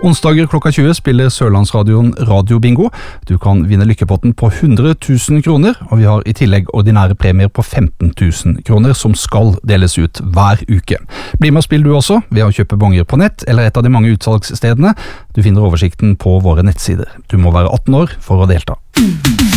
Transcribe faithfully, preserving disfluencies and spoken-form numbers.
Onsdager klokka tjue spiller Sørlandsradioen Radio Bingo. Du kan vinne lykkepotten på hundre tusen kroner, og vi har i tillegg ordinære premier på femten tusen kroner som skal deles ut hver uke. Bli med og spill du også ved å kjøpe bonger på nett eller et av de mange utsalgsstedene. Du finner oversikten på våre nettsider. Du må være atten år for å delta.